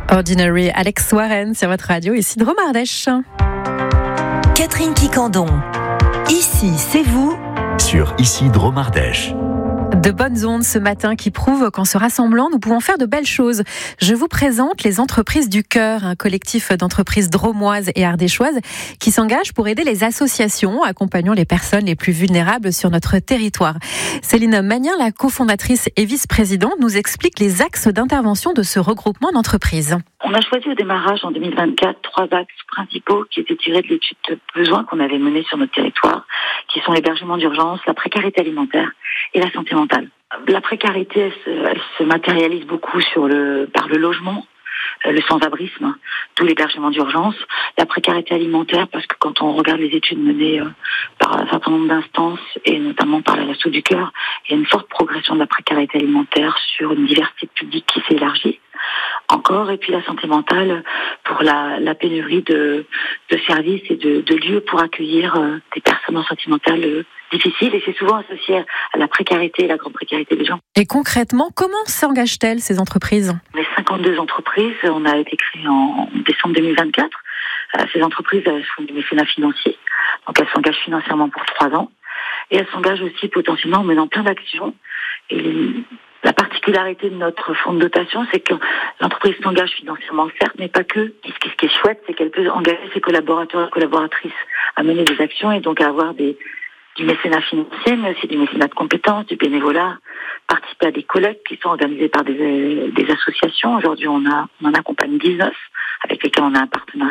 Ordinary, Alex Warren sur votre radio, ici de Romardèche. Catherine Quicandon. Ici, c'est vous. Sur Ici de Romardèche. De bonnes ondes ce matin qui prouvent qu'en se rassemblant, nous pouvons faire de belles choses. Je vous présente les Entreprises du Cœur, un collectif d'entreprises drômoises et ardéchoises qui s'engage pour aider les associations accompagnant les personnes les plus vulnérables sur notre territoire. Céline Magnin, la cofondatrice et vice-présidente, nous explique les axes d'intervention de ce regroupement d'entreprises. On a choisi au démarrage en 2024 trois axes principaux qui étaient tirés de l'étude de besoins qu'on avait menée sur notre territoire, qui sont l'hébergement d'urgence, la précarité alimentaire et la santé mentale. La précarité, elle se matérialise beaucoup par le logement, le sans-abrisme, d'où l'hébergement d'urgence. La précarité alimentaire, parce que quand on regarde les études menées par un certain nombre d'instances, et notamment par la Restos du Cœur, il y a une forte progression de la précarité alimentaire sur une diversité de publics qui s'est élargie. Encore, et puis la santé mentale pour la pénurie de services et de lieux pour accueillir des personnes en santé mentale difficiles, et c'est souvent associé à la précarité et la grande précarité des gens. Et concrètement, comment s'engagent-elles ces entreprises ? Les 52 entreprises, on a été créé en décembre 2024. Ces entreprises, elles font du mécénat financier, donc elles s'engagent financièrement pour 3 ans, et elles s'engagent aussi potentiellement en menant plein d'actions. Et la particularité de notre fonds de dotation, c'est que l'entreprise s'engage financièrement, certes, mais pas que. Ce qui est chouette, c'est qu'elle peut engager ses collaborateurs et collaboratrices à mener des actions et donc à avoir du mécénat financier, mais aussi du mécénat de compétences, du bénévolat, participer à des collectes qui sont organisées par des associations. Aujourd'hui, on en accompagne 19 avec lesquelles on a un partenariat.